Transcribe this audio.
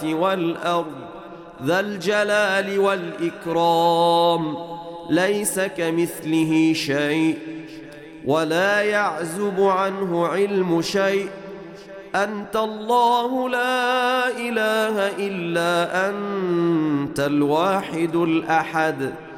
والأرض ذا الجلال والإكرام ليس كمثله شيء ولا يعزب عنه علم شيء أنت الله لا إله إلا أنت الواحد الأحد